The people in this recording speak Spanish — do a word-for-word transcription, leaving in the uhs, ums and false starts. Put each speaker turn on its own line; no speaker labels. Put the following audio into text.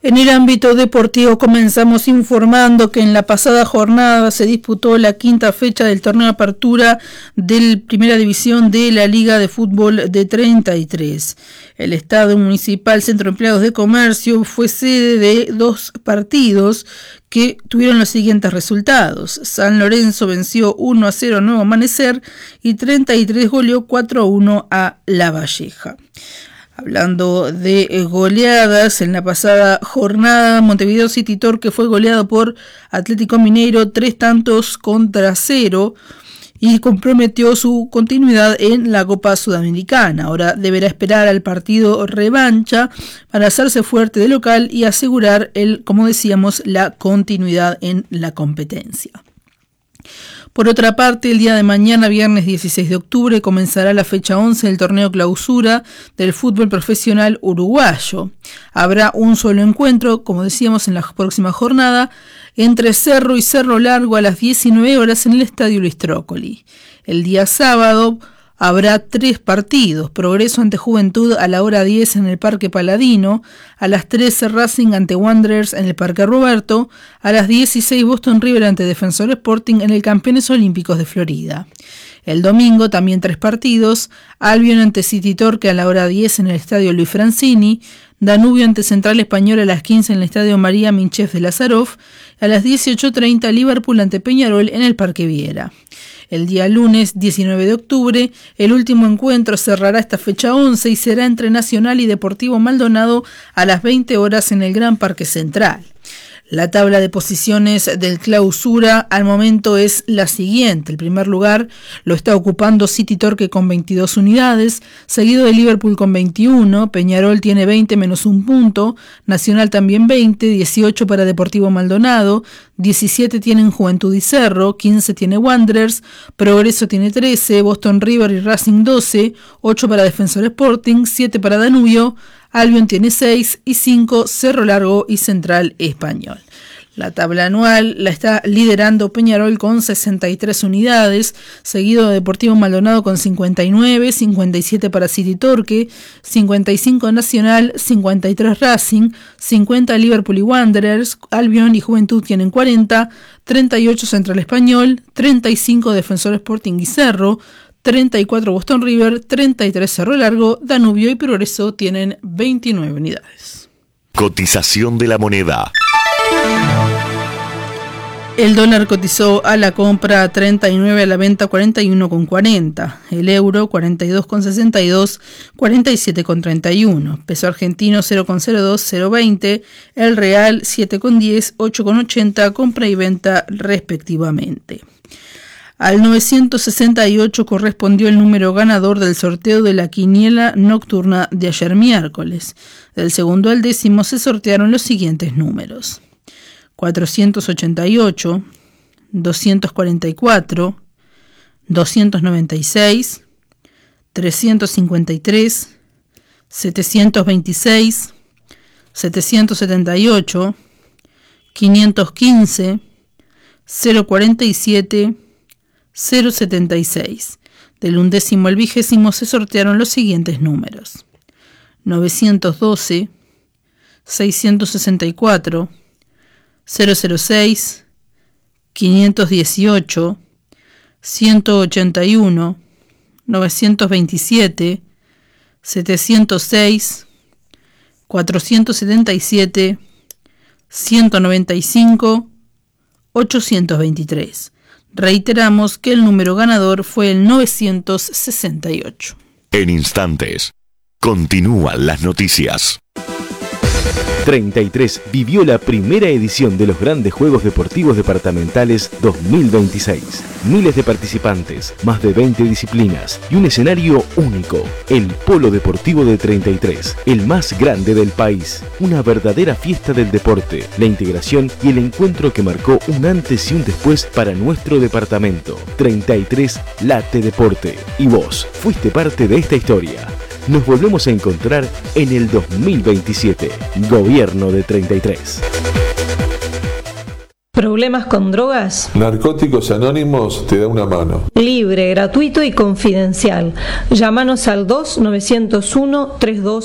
En el ámbito deportivo comenzamos informando que en la pasada jornada se disputó la quinta fecha del torneo de apertura de Primera División de la Liga de Fútbol de treinta y tres. El Estadio Municipal Centro de Empleados de Comercio fue sede de dos partidos que tuvieron los siguientes resultados. San Lorenzo venció uno a cero a Nuevo Amanecer y treinta y tres goleó cuatro a uno a La Valleja. Hablando de goleadas, en la pasada jornada Montevideo City Torque fue goleado por Atlético Mineiro tres tantos contra cero y comprometió su continuidad en la Copa Sudamericana. Ahora deberá esperar al partido revancha para hacerse fuerte de local y asegurar, el, como decíamos, la continuidad en la competencia. Por otra parte, el día de mañana, viernes dieciséis de octubre, comenzará la fecha once del torneo clausura del fútbol profesional uruguayo. Habrá un solo encuentro, como decíamos, en la próxima jornada, entre Cerro y Cerro Largo a las diecinueve horas en el Estadio Luis Trócoli. El día sábado habrá tres partidos: Progreso ante Juventud a la hora diez en el Parque Paladino, a las trece Racing ante Wanderers en el Parque Roberto, a las dieciséis Boston River ante Defensor Sporting en el Campeones Olímpicos de Florida. El domingo también tres partidos: Albion ante City Torque a la hora diez en el Estadio Luis Francini, Danubio ante Central Español a las quince en el Estadio María Minchev de Lazaroff, a las dieciocho treinta Liverpool ante Peñarol en el Parque Viera. El día lunes diecinueve de octubre, el último encuentro cerrará esta fecha once y será entre Nacional y Deportivo Maldonado a las veinte horas en el Gran Parque Central. La tabla de posiciones del clausura al momento es la siguiente. El primer lugar lo está ocupando City Torque con veintidós unidades, seguido de Liverpool con veintiuno, Peñarol tiene veinte menos un punto, Nacional también veinte, dieciocho para Deportivo Maldonado, diecisiete tienen Juventud y Cerro, quince tiene Wanderers, Progreso tiene trece, Boston River y Racing doce, ocho para Defensor Sporting, siete para Danubio, Albion tiene seis y cinco Cerro Largo y Central Español. La tabla anual la está liderando Peñarol con sesenta y tres unidades, seguido de Deportivo Maldonado con cincuenta y nueve, cincuenta y siete para City Torque, cincuenta y cinco Nacional, cincuenta y tres Racing, cincuenta Liverpool y Wanderers, Albion y Juventud tienen cuarenta, treinta y ocho Central Español, treinta y cinco Defensor Sporting y Cerro, treinta y cuatro Boston River, treinta y tres Cerro Largo, Danubio y Progreso tienen veintinueve unidades.
Cotización de la moneda.
El dólar cotizó a la compra a treinta y nueve, a la venta cuarenta y uno con cuarenta. El euro cuarenta y dos con sesenta y dos, cuarenta y siete con treinta y uno. Peso argentino cero con cero dos, cero veinte. El real siete con diez, ocho con ochenta, compra y venta respectivamente. Al novecientos sesenta y ocho correspondió el número ganador del sorteo de la quiniela nocturna de ayer miércoles. Del segundo al décimo se sortearon los siguientes números: cuatrocientos ochenta y ocho, doscientos cuarenta y cuatro, doscientos noventa y seis, trescientos cincuenta y tres, setecientos veintiséis, setecientos setenta y ocho, quinientos quince, cero cuarenta y siete, cero setenta y seis. Del undécimo al vigésimo se sortearon los siguientes números: novecientos doce, seiscientos sesenta y cuatro, cero cero seis, quinientos dieciocho, ciento ochenta y uno, novecientos veintisiete, setecientos seis, cuatrocientos setenta y siete, ciento noventa y cinco, ochocientos veintitrés. Reiteramos que el número ganador fue el novecientos sesenta y ocho.
En instantes, continúan las noticias.
treinta y tres vivió la primera edición de los Grandes Juegos Deportivos Departamentales dos mil veintiséis. Miles de participantes, más de veinte disciplinas y un escenario único. El Polo Deportivo de treinta y tres, el más grande del país. Una verdadera fiesta del deporte, la integración y el encuentro que marcó un antes y un después para nuestro departamento. treinta y tres Late Deporte. Y vos fuiste parte de esta historia. Nos volvemos a encontrar en el dos mil veintisiete. Gobierno de treinta y tres.
¿Problemas con drogas?
Narcóticos Anónimos te da una mano.
Libre, gratuito y confidencial. Llámanos al dos nueve cero uno, tres dos